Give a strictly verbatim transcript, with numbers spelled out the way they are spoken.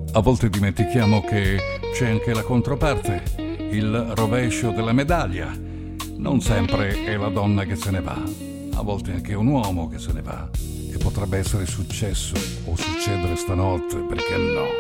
A volte dimentichiamo che c'è anche la controparte, il rovescio della medaglia. Non sempre è la donna che se ne va, a volte anche un uomo che se ne va. E potrebbe essere successo o succedere stanotte, perché no?